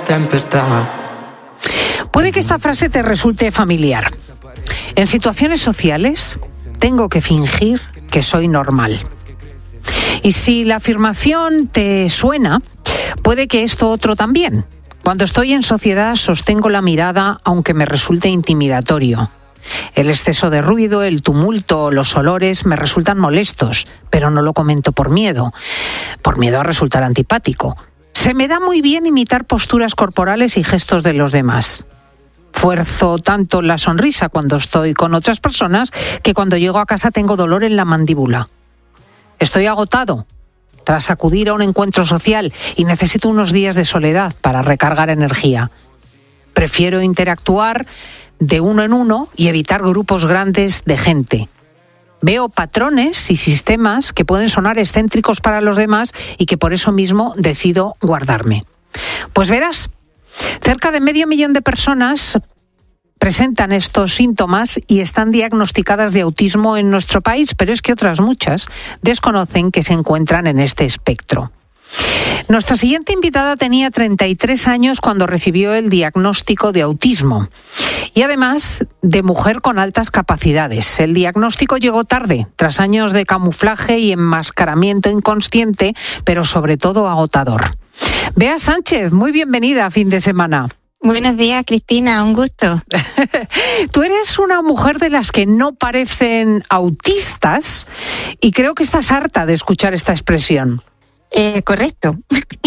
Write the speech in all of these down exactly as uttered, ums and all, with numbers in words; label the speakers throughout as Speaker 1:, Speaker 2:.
Speaker 1: tempestad.
Speaker 2: Puede que esta frase te resulte familiar. En situaciones sociales, tengo que fingir que soy normal. Y si la afirmación te suena, puede que esto otro también. Cuando estoy en sociedad, sostengo la mirada aunque me resulte intimidatorio. El exceso de ruido, el tumulto, los olores me resultan molestos, pero no lo comento por miedo, por miedo a resultar antipático. Se me da muy bien imitar posturas corporales y gestos de los demás. Fuerzo tanto la sonrisa cuando estoy con otras personas que cuando llego a casa tengo dolor en la mandíbula. Estoy agotado tras acudir a un encuentro social y necesito unos días de soledad para recargar energía. Prefiero interactuar de uno en uno y evitar grupos grandes de gente. Veo patrones y sistemas que pueden sonar excéntricos para los demás y que por eso mismo decido guardarme. Pues verás, cerca de medio millón de personas presentan estos síntomas y están diagnosticadas de autismo en nuestro país, pero es que otras muchas desconocen que se encuentran en este espectro. Nuestra siguiente invitada tenía treinta y tres años cuando recibió el diagnóstico de autismo y además de mujer con altas capacidades. El diagnóstico llegó tarde, tras años de camuflaje y enmascaramiento inconsciente, pero sobre todo agotador. Bea Sánchez, muy bienvenida a Fin de Semana.
Speaker 3: Buenos días, Cristina, un gusto.
Speaker 2: Tú eres una mujer de las que no parecen autistas y creo que estás harta de escuchar esta expresión.
Speaker 3: Eh, correcto.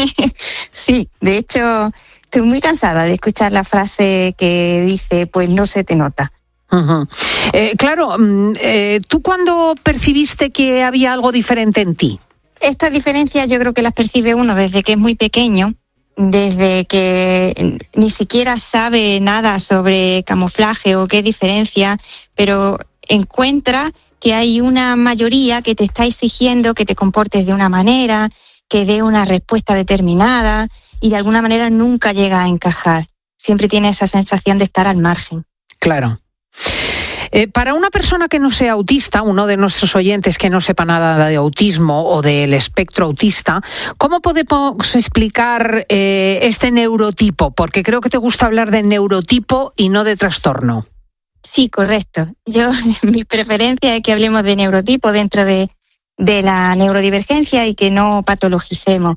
Speaker 3: Sí, de hecho, estoy muy cansada de escuchar la frase que dice, pues no se te nota.
Speaker 2: Uh-huh. Eh, claro, eh, ¿tú cuándo percibiste que había algo diferente en ti?
Speaker 3: Estas diferencias yo creo que las percibe uno desde que es muy pequeño, desde que ni siquiera sabe nada sobre camuflaje o qué diferencia, pero encuentra que hay una mayoría que te está exigiendo que te comportes de una manera, que dé una respuesta determinada y de alguna manera nunca llega a encajar. Siempre tiene esa sensación de estar al margen.
Speaker 2: Claro. Eh, para una persona que no sea autista, uno de nuestros oyentes que no sepa nada de autismo o del espectro autista, ¿cómo podemos explicar eh, este neurotipo? Porque creo que te gusta hablar de neurotipo y no de trastorno.
Speaker 3: Sí, correcto. Yo, mi preferencia es que hablemos de neurotipo dentro de, de la neurodivergencia y que no patologicemos.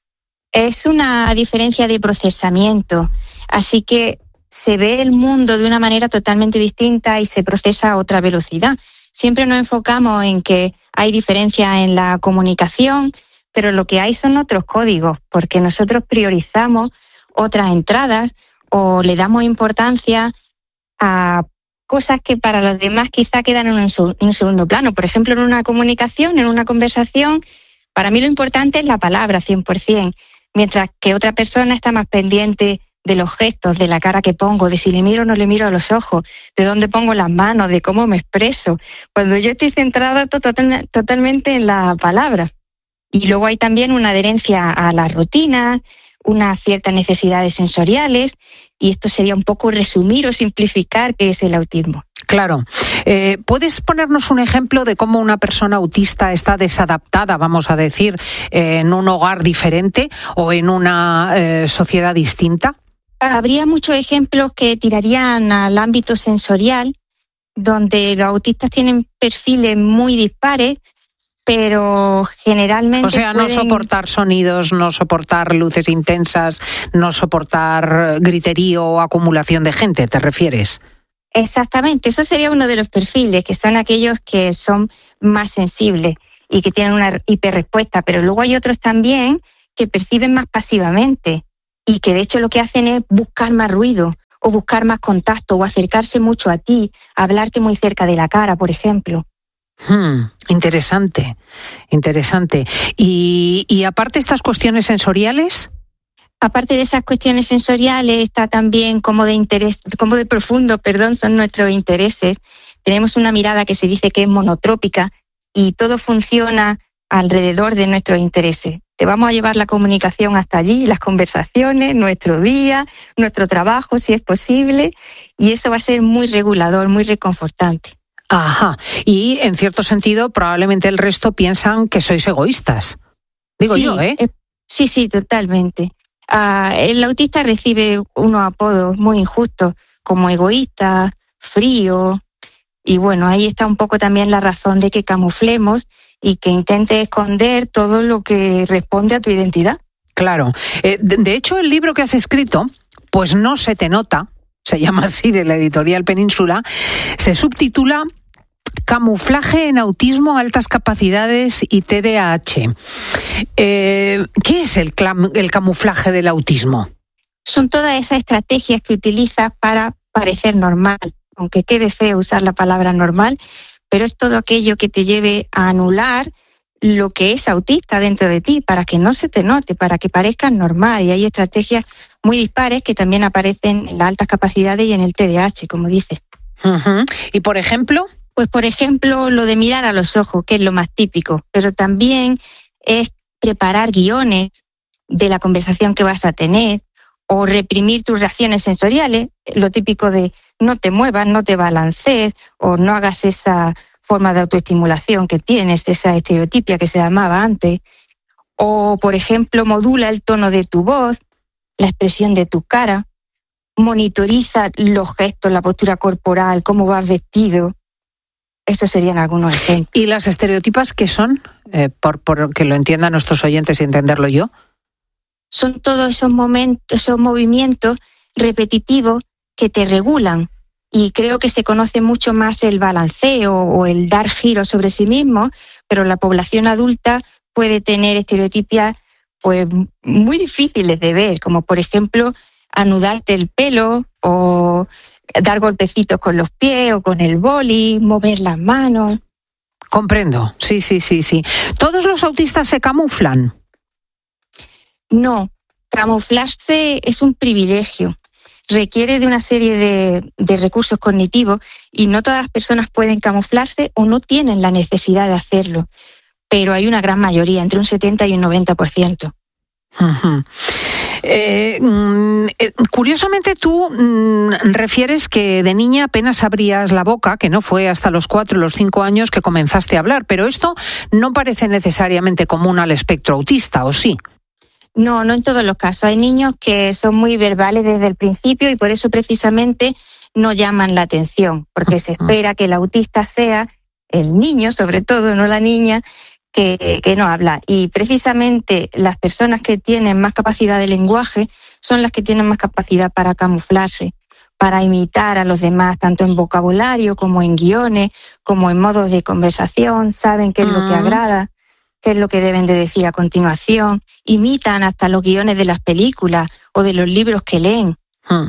Speaker 3: Es una diferencia de procesamiento, así que se ve el mundo de una manera totalmente distinta y se procesa a otra velocidad. Siempre nos enfocamos en que hay diferencia en la comunicación, pero lo que hay son otros códigos, porque nosotros priorizamos otras entradas o le damos importancia a cosas que para los demás quizá quedan en un, en un segundo plano. Por ejemplo, en una comunicación, en una conversación, para mí lo importante es la palabra, cien por ciento, mientras que otra persona está más pendiente de los gestos, de la cara que pongo, de si le miro o no le miro a los ojos, de dónde pongo las manos, de cómo me expreso. Cuando yo estoy centrada total, totalmente en la palabra. Y luego hay también una adherencia a la rutina, unas ciertas necesidades sensoriales, y esto sería un poco resumir o simplificar qué es el autismo.
Speaker 2: Claro. Eh, ¿Puedes ponernos un ejemplo de cómo una persona autista está desadaptada, vamos a decir, eh, en un hogar diferente o en una eh, sociedad distinta?
Speaker 3: Habría muchos ejemplos que tirarían al ámbito sensorial, donde los autistas tienen perfiles muy dispares, pero generalmente
Speaker 2: O sea, no
Speaker 3: pueden...
Speaker 2: soportar sonidos, no soportar luces intensas, no soportar griterío o acumulación de gente, ¿te refieres?
Speaker 3: Exactamente, eso sería uno de los perfiles, que son aquellos que son más sensibles y que tienen una hiperrespuesta, pero luego hay otros también que perciben más pasivamente y que de hecho lo que hacen es buscar más ruido o buscar más contacto o acercarse mucho a ti, hablarte muy cerca de la cara, por ejemplo.
Speaker 2: Hmm, interesante, interesante. Y, y aparte estas cuestiones sensoriales...
Speaker 3: Aparte de esas cuestiones sensoriales, está también cómo de interés, cómo de profundo, perdón, son nuestros intereses. Tenemos una mirada que se dice que es monotrópica y todo funciona alrededor de nuestros intereses. Te vamos a llevar la comunicación hasta allí, las conversaciones, nuestro día, nuestro trabajo, si es posible, y eso va a ser muy regulador, muy reconfortante.
Speaker 2: Ajá, y en cierto sentido probablemente el resto piensan que sois egoístas. Digo
Speaker 3: sí,
Speaker 2: yo, ¿eh?
Speaker 3: eh sí, sí, totalmente. Uh, el autista recibe unos apodos muy injustos, como egoísta, frío, y bueno, ahí está un poco también la razón de que camuflemos y que intentes esconder todo lo que responde a tu identidad.
Speaker 2: Claro. Eh, de, de hecho, el libro que has escrito, Pues no se te nota, se llama así, de la editorial Península, se subtitula Camuflaje en autismo, altas capacidades y T D A H. Eh, ¿Qué es el, clam- el camuflaje del autismo?
Speaker 3: Son todas esas estrategias que utilizas para parecer normal, aunque quede feo usar la palabra normal, pero es todo aquello que te lleve a anular lo que es autista dentro de ti, para que no se te note, para que parezcas normal. Y hay estrategias muy dispares que también aparecen en las altas capacidades y en el T D A H, como dices.
Speaker 2: Uh-huh. ¿Y por ejemplo?
Speaker 3: Pues por ejemplo, lo de mirar a los ojos, que es lo más típico, pero también es preparar guiones de la conversación que vas a tener o reprimir tus reacciones sensoriales, lo típico de no te muevas, no te balancees o no hagas esa forma de autoestimulación que tienes, esa estereotipia que se llamaba antes. O, por ejemplo, modula el tono de tu voz, la expresión de tu cara, monitoriza los gestos, la postura corporal, cómo vas vestido. Estos serían algunos ejemplos.
Speaker 2: ¿Y las estereotipas qué son? Eh, por, por que lo entiendan nuestros oyentes y entenderlo yo.
Speaker 3: Son todos esos momentos, esos movimientos repetitivos que te regulan. Y creo que se conoce mucho más el balanceo o el dar giros sobre sí mismo, pero la población adulta puede tener estereotipias pues muy difíciles de ver, como por ejemplo anudarte el pelo o dar golpecitos con los pies o con el boli, mover las manos.
Speaker 2: Comprendo, sí, sí, sí, sí. ¿Todos los autistas se camuflan?
Speaker 3: No, camuflarse es un privilegio. Requiere de una serie de, de recursos cognitivos y no todas las personas pueden camuflarse o no tienen la necesidad de hacerlo, pero hay una gran mayoría, entre un setenta y un noventa por ciento.
Speaker 2: Uh-huh. Eh, eh, curiosamente tú mm, refieres que de niña apenas abrías la boca, que no fue hasta los cuatro o los cinco años que comenzaste a hablar, pero esto no parece necesariamente común al espectro autista, ¿o sí?
Speaker 3: No, no en todos los casos. Hay niños que son muy verbales desde el principio y por eso precisamente no llaman la atención, porque se espera que el autista sea el niño, sobre todo, no la niña, que, que no habla. Y precisamente las personas que tienen más capacidad de lenguaje son las que tienen más capacidad para camuflarse, para imitar a los demás, tanto en vocabulario como en guiones, como en modos de conversación, saben qué es lo que agrada, qué es lo que deben de decir a continuación, imitan hasta los guiones de las películas o de los libros que leen.
Speaker 2: Hmm.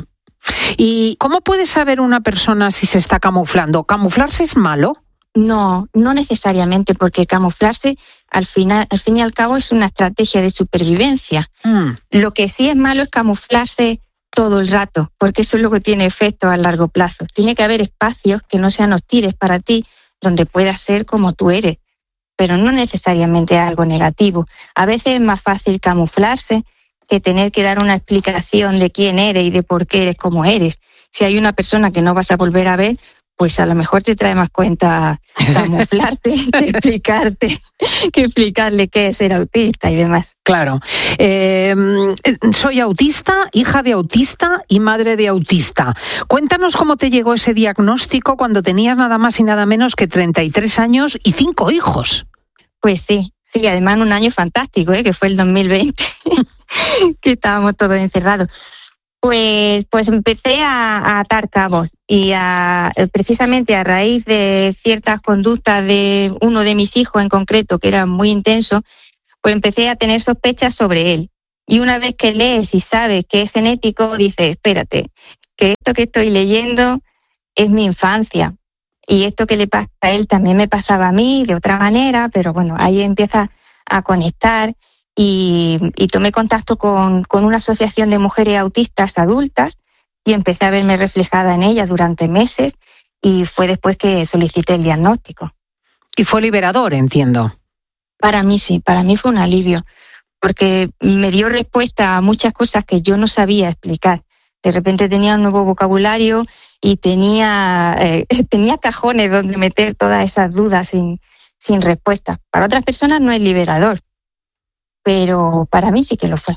Speaker 2: ¿Y cómo puede saber una persona si se está camuflando? ¿Camuflarse es malo?
Speaker 3: No, no necesariamente, porque camuflarse al final, al fin y al cabo es una estrategia de supervivencia. Hmm. Lo que sí es malo es camuflarse todo el rato, porque eso es lo que tiene efecto a largo plazo. Tiene que haber espacios que no sean hostiles para ti, donde puedas ser como tú eres, pero no necesariamente algo negativo. A veces es más fácil camuflarse que tener que dar una explicación de quién eres y de por qué eres como eres. Si hay una persona que no vas a volver a ver, pues a lo mejor te trae más cuenta camuflarte que explicarte, que explicarle qué es ser autista y demás.
Speaker 2: Claro. Eh, soy autista, hija de autista y madre de autista. Cuéntanos cómo te llegó ese diagnóstico cuando tenías nada más y nada menos que treinta y tres años y cinco hijos.
Speaker 3: Pues sí, sí, además un año fantástico, ¿eh? Que fue el dos mil veinte, que estábamos todos encerrados. Pues, pues empecé a, a atar cabos y a, precisamente a raíz de ciertas conductas de uno de mis hijos en concreto, que era muy intenso, pues empecé a tener sospechas sobre él. Y una vez que lees y sabes que es genético, dices, espérate, que esto que estoy leyendo es mi infancia. Y esto que le pasa a él también me pasaba a mí de otra manera, pero bueno, ahí empieza a conectar. Y, y tomé contacto con, con una asociación de mujeres autistas adultas y empecé a verme reflejada en ellas durante meses y fue después que solicité el diagnóstico.
Speaker 2: Y fue liberador, entiendo.
Speaker 3: Para mí sí, para mí fue un alivio, porque me dio respuesta a muchas cosas que yo no sabía explicar. De repente tenía un nuevo vocabulario y tenía, eh, tenía cajones donde meter todas esas dudas sin, sin respuesta. Para otras personas no es liberador, pero para mí sí que lo fue.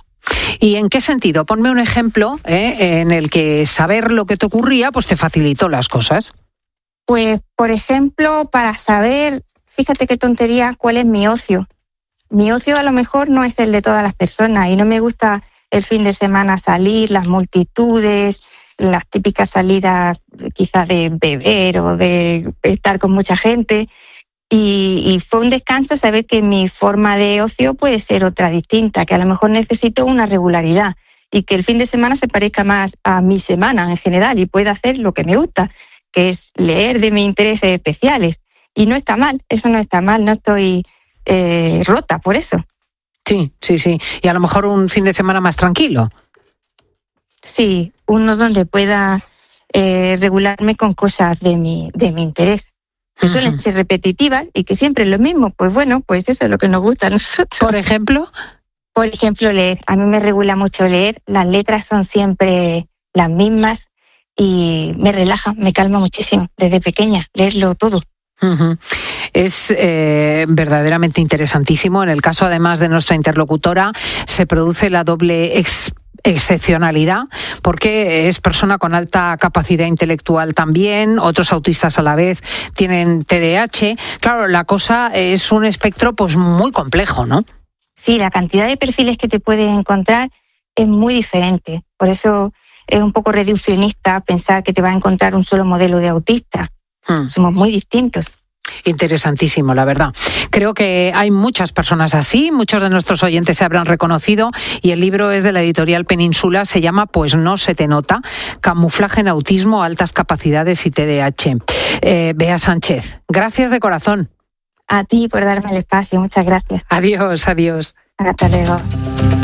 Speaker 2: ¿Y en qué sentido? Ponme un ejemplo ¿eh? en el que saber lo que te ocurría pues te facilitó las cosas.
Speaker 3: Pues, por ejemplo, para saber, fíjate qué tontería, cuál es mi ocio. Mi ocio a lo mejor no es el de todas las personas y no me gusta el fin de semana salir, las multitudes, las típicas salidas quizás de beber o de estar con mucha gente. Y, y fue un descanso saber que mi forma de ocio puede ser otra distinta, que a lo mejor necesito una regularidad y que el fin de semana se parezca más a mi semana en general y pueda hacer lo que me gusta, que es leer de mis intereses especiales. Y no está mal, eso no está mal, no estoy eh, rota por eso.
Speaker 2: Sí, sí, sí. Y a lo mejor un fin de semana más tranquilo.
Speaker 3: Sí, uno donde pueda eh, regularme con cosas de mi, de mi interés. Que uh-huh. suelen ser repetitivas y que siempre es lo mismo. Pues bueno, pues eso es lo que nos gusta a nosotros.
Speaker 2: ¿Por ejemplo?
Speaker 3: Por ejemplo, leer. A mí me regula mucho leer. Las letras son siempre las mismas y me relaja, me calma muchísimo. Desde pequeña, leerlo todo.
Speaker 2: Uh-huh. Es eh, verdaderamente interesantísimo. En el caso, además, de nuestra interlocutora, se produce la doble ex- excepcionalidad, porque es persona con alta capacidad intelectual también, otros autistas a la vez tienen T D A H. Claro, la cosa es un espectro pues muy complejo, ¿no?
Speaker 3: Sí, la cantidad de perfiles que te puedes encontrar es muy diferente. Por eso es un poco reduccionista pensar que te va a encontrar un solo modelo de autista. Hmm. Somos muy distintos.
Speaker 2: Interesantísimo, la verdad. Creo que hay muchas personas así, muchos de nuestros oyentes se habrán reconocido y el libro es de la editorial Península, se llama Pues no se te nota, camuflaje en autismo, altas capacidades y T D A H. Eh, Bea Sánchez, gracias de corazón.
Speaker 3: A ti por darme el espacio, muchas gracias.
Speaker 2: Adiós, adiós.
Speaker 3: Hasta luego.